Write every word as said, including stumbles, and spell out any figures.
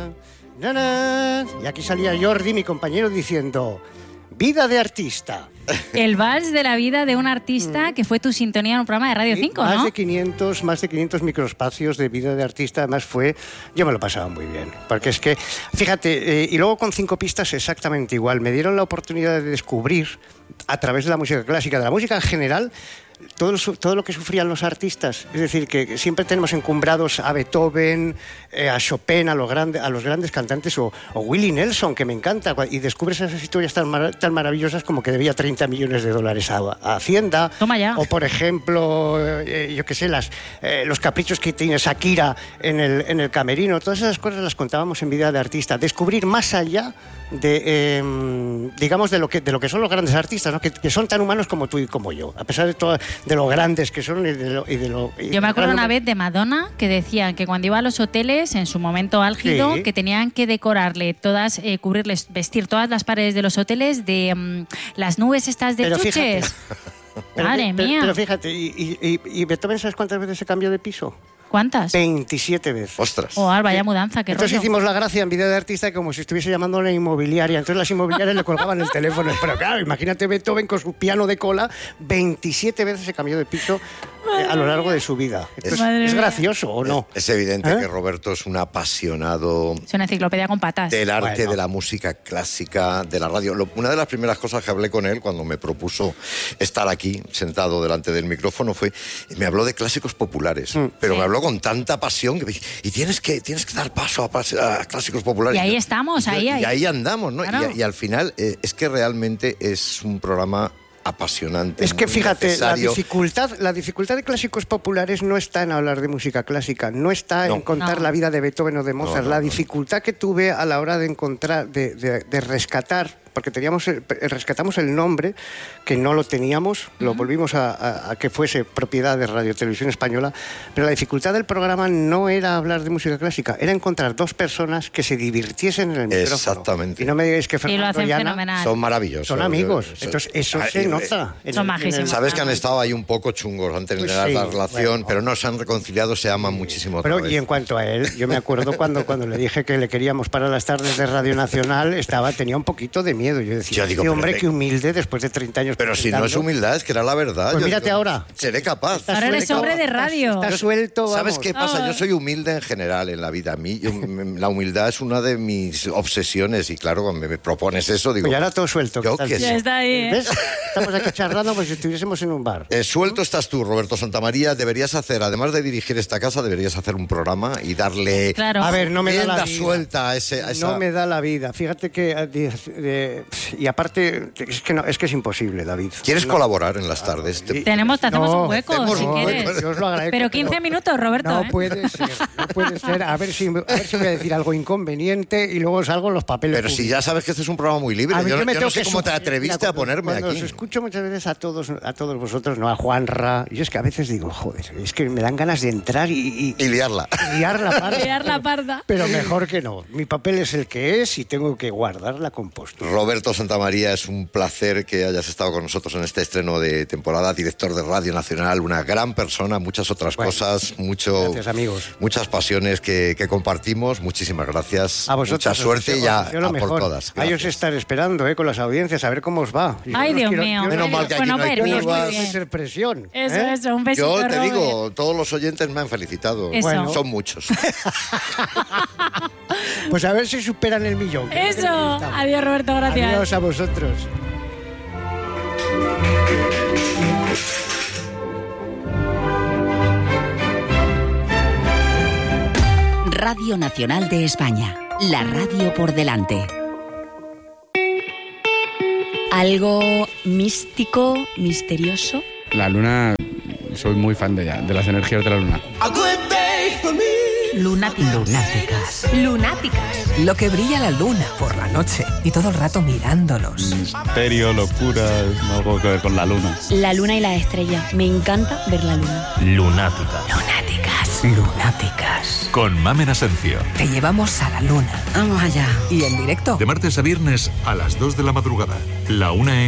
na, na, na. Y aquí salía Jordi, mi compañero, diciendo: vida de artista. El vals de la vida de un artista, que fue tu sintonía en un programa de Radio cinco, más ¿no? De quinientos, más de quinientos microespacios de vida de artista. Además fue... Yo me lo pasaba muy bien. Porque es que, fíjate, eh, y luego con cinco pistas exactamente igual. Me dieron la oportunidad de descubrir, a través de la música clásica, de la música en general, todo lo, todo lo que sufrían los artistas. Es decir, que siempre tenemos encumbrados a Beethoven, eh, a Chopin, a los, grande, a los grandes cantantes, o, o Willie Nelson, que me encanta, y descubres esas historias tan, mar, tan maravillosas como que debía treinta millones de dólares a, a Hacienda. Toma ya. O, por ejemplo, eh, yo qué sé, las, eh, los caprichos que tiene Shakira en el, en el camerino. Todas esas cosas las contábamos en Vida de Artista. Descubrir más allá de, eh, digamos, de lo, que, de lo que son los grandes artistas, ¿no? que, que son tan humanos como tú y como yo, a pesar de todo, de lo grandes que son y de lo... Y de lo y yo me acuerdo claro, una vez de Madonna, que decían que cuando iba a los hoteles, en su momento álgido, sí. que tenían que decorarle todas, eh, cubrirles, vestir todas las paredes de los hoteles de um, las nubes estas de Pero chuches. Pero, Madre pero, mía. Pero fíjate, ¿y, y, y Beethoven sabes cuántas veces se cambió de piso? ¿Cuántas? veintisiete veces. Ostras. Oh, vaya mudanza, qué Entonces rollo. hicimos la gracia en Vida de Artista como si estuviese llamando a una inmobiliaria. Entonces las inmobiliarias le colgaban el teléfono. Pero claro, imagínate Beethoven con su piano de cola, veintisiete veces se cambió de piso eh, a lo largo de su vida. Entonces, Madre ¿es mía. gracioso o no? Es evidente ¿Eh? que Roberto es un apasionado Es una enciclopedia con patas. del arte, Bueno. de la música clásica, de la radio. Lo- una de las primeras cosas que hablé con él cuando me propuso estar aquí, sentado delante del micrófono, fue, me habló de clásicos populares, Mm. pero Sí. me habló con tanta pasión que me dije, y tienes que, tienes que dar paso a, pas- a clásicos populares. Y ahí yo- estamos, y yo- ahí, ahí. Y ahí andamos, ¿no? Claro. Y, y al final eh, es que realmente es un programa apasionante. Es que muy fíjate, la necesario. dificultad, la dificultad de clásicos populares no está en hablar de música clásica, no está No. en contar No. la vida de Beethoven o de Mozart. No, no, la no. dificultad que tuve a la hora de encontrar, de, de- de rescatar, porque teníamos el- rescatamos el nombre, que no lo teníamos, lo volvimos a, a- a que fuese propiedad de Radio Televisión Española, pero la dificultad del programa no era hablar de música clásica, era encontrar dos personas que se divirtiesen en el micrófono. Exactamente. Y no me digáis que Y lo Fernando hacen y Ana fenomenal. Son maravillosos. son amigos, Son- entonces eso Ah, se y- nota. en Son el- en el- majísimos. Sabes que han estado ahí un poco chungos antes de Pues la sí, la relación, bueno. pero no se han reconciliado, se aman muchísimo otra Pero, vez. y en cuanto a él, yo me acuerdo cuando, cuando le dije que le queríamos para las tardes de Radio Nacional, estaba, tenía un poquito de miedo. Yo decía, Yo digo, este pero hombre, de- qué humilde después de treinta años. Pero si no es presentando. humildad, es que era la verdad. Pues Yo mírate digo, ahora. Seré capaz. Está Ahora eres suelto, hombre de está- radio. Está Yo- suelto, ¿Sabes vamos. qué pasa? Ah. Yo soy humilde en general en la vida. A mí yo- m- la humildad es una de mis obsesiones y claro, cuando me propones eso, digo, Pues ya era todo suelto. Yo ¿qué tal? que Ya sí. está ahí, ¿eh? ¿Ves? Estamos aquí charlando como si estuviésemos en un bar. eh, suelto estás tú, Roberto Santamaría. Deberías hacer, además de dirigir esta casa, deberías hacer un programa y darle Claro. A ver, no me da rienda la vida. suelta a, ese, a esa... No me da la vida. Fíjate que... eh, de- de- y aparte, es que, no, es que es imposible, David. ¿Quieres No. colaborar en las tardes? Te- Tenemos, te hacemos No, un hueco, hacemos si un hueco. quieres. Yo os lo agradezco, Pero quince minutos, Roberto, No ¿eh? puede ser, no puede ser. A ver si, a ver si voy a decir algo inconveniente y luego salgo en los papeles. Pero si públicos. ya sabes que este es un programa muy libre. A ver, Yo, no- me yo tengo no sé que cómo te sugerir, atreviste mira, a ponerme cuando aquí. Os escucho muchas veces a todos, a todos vosotros, no a Juanra. Y es que a veces digo, joder, es que me dan ganas de entrar y, y, Y liarla. y liar la parda. Liar la parda. Pero mejor que no. Mi papel es el que es y tengo que guardar la compostura. Roberto Santamaría, es un placer que hayas estado con nosotros en este estreno de temporada, director de Radio Nacional, una gran persona, muchas otras Bueno, cosas, mucho, gracias, amigos. muchas pasiones que, que compartimos. Muchísimas gracias. A vosotros. Mucha os suerte deseo- y a, os deseo lo a por mejor. todas. Ahí os Gracias. estaré esperando, eh, con las audiencias, a ver cómo os va. Yo Ay, no os Dios quiero- mío. yo no- Menos mal que aquí Bueno, no hay pues yo no bien, os voy a muy bien. meter presión. Eso, ¿eh? eso, un besito, Yo te Robert. digo, todos los oyentes me han felicitado. Eso. Bueno. Son muchos. Pues a ver si superan el millón. que es lo que Eso. necesitamos. Adiós, Roberto, gracias. Adiós a vosotros. Radio Nacional de España, la radio por delante. Algo místico, misterioso. La luna, soy muy fan de ella, de las energías de la luna. Lunáticas. Lunáticas. Lunáticas. Lo que brilla la luna por la noche y todo el rato mirándolos. Misterio, locura, algo que ver con la luna. La luna y la estrella. Me encanta ver la luna. Lunática. Lunáticas. Lunáticas. Con Mamen Asencio. Te llevamos a la luna. Vamos allá. Y en directo. De martes a viernes a las dos de la madrugada. La una en